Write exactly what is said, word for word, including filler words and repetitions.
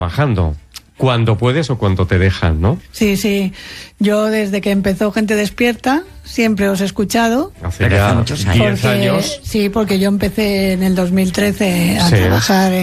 trabajando. Cuando puedes o cuando te dejan, ¿no? Sí, sí. Yo desde que empezó Gente Despierta siempre os he escuchado. Hace ya muchos años. diez años. Sí, porque yo empecé en el dos mil trece a Sí. trabajar en